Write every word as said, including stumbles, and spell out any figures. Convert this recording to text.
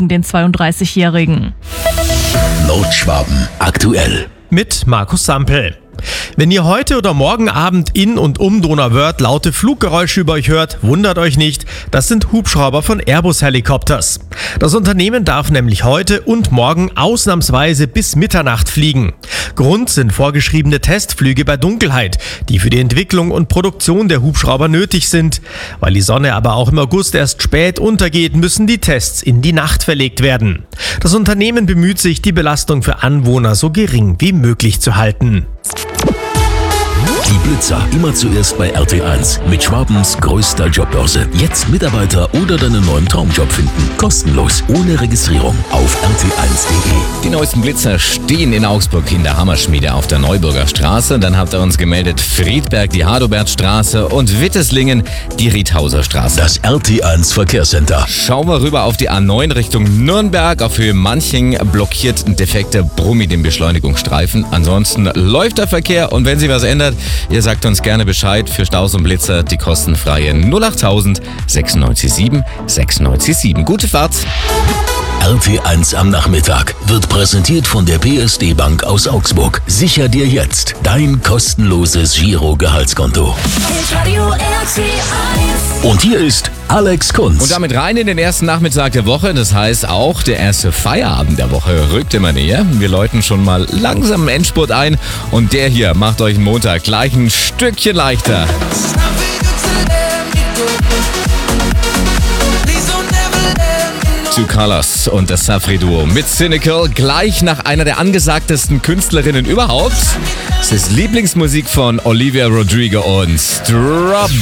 gegen den zweiunddreißigjährigen. Nordschwaben aktuell. Mit Markus Sampel. Wenn ihr heute oder morgen Abend in und um Donauwörth laute Fluggeräusche über euch hört, wundert euch nicht, das sind Hubschrauber von Airbus Helicopters. Das Unternehmen darf nämlich heute und morgen ausnahmsweise bis Mitternacht fliegen. Grund sind vorgeschriebene Testflüge bei Dunkelheit, die für die Entwicklung und Produktion der Hubschrauber nötig sind. Weil die Sonne aber auch im August erst spät untergeht, müssen die Tests in die Nacht verlegt werden. Das Unternehmen bemüht sich, die Belastung für Anwohner so gering wie möglich zu halten. Die Blitzer immer zuerst bei R T eins mit Schwabens größter Jobbörse. Jetzt Mitarbeiter oder deinen neuen Traumjob finden. Kostenlos, ohne Registrierung auf r t eins punkt d e. Die neuesten Blitzer stehen in Augsburg in der Hammerschmiede auf der Neuburger Straße. Dann habt ihr uns gemeldet Friedberg, die Hadobertstraße und Witteslingen, die Riethauser Straße. Das R T eins Verkehrscenter. Schauen wir rüber auf die A neun Richtung Nürnberg. Auf Höhe Manching blockiert ein defekter Brummi den Beschleunigungsstreifen. Ansonsten läuft der Verkehr und wenn sich was ändert, ihr sagt uns gerne Bescheid für Staus und Blitzer, die kostenfreie null achttausend sechsundneunzig sieben sechsundneunzig sieben. Gute Fahrt! R T eins am Nachmittag wird präsentiert von der P S D Bank aus Augsburg. Sicher dir jetzt dein kostenloses Giro-Gehaltskonto. Und hier ist Alex Kunz. Und damit rein in den ersten Nachmittag der Woche. Das heißt auch, der erste Feierabend der Woche rückt immer näher. Wir läuten schon mal langsam einen Endspurt ein. Und der hier macht euch den Montag gleich ein Stückchen leichter. Two Colors und das Safri-Duo mit Cynical gleich nach einer der angesagtesten Künstlerinnen überhaupt. Es ist Lieblingsmusik von Olivia Rodrigo und Strawberry.